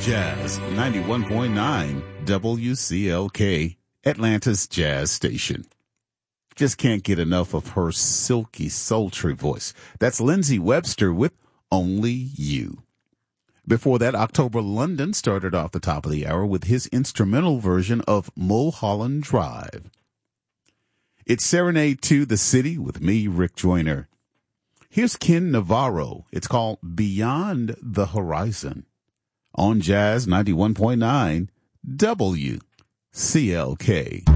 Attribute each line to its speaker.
Speaker 1: Jazz 91.9 WCLK, Atlanta's jazz station. Just can't get enough of her silky, sultry voice. That's Lindsay Webster with Only You. Before that, October London started off the top of the hour with his instrumental version of Mulholland Drive. It's Serenade to the City with me, Rick Joyner. Here's Ken Navarro. It's called Beyond the Horizon on Jazz 91.9 WCLK.